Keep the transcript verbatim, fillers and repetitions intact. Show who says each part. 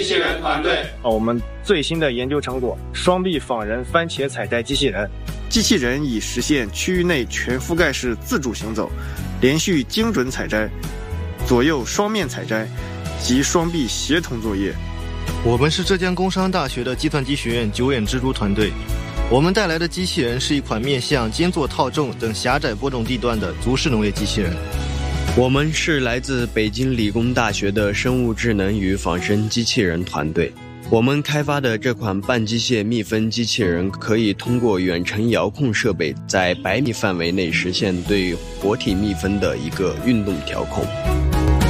Speaker 1: 机器人团队。
Speaker 2: 我们最新的研究成果，双臂仿人番茄采摘机器人。
Speaker 3: 机器人已实现区域内全覆盖式自主行走，连续精准采摘，左右双面采摘及双臂协同作业。
Speaker 4: 我们是浙江工商大学的计算机学院九眼蜘蛛团队，我们带来的机器人是一款面向间作套种等狭窄播种地段的足式农业机器人。
Speaker 5: 我们是来自北京理工大学的生物智能与仿生机器人团队，我们开发的这款半机械密分机器人可以通过远程遥控设备在百米范围内实现对活体密分的一个运动调控。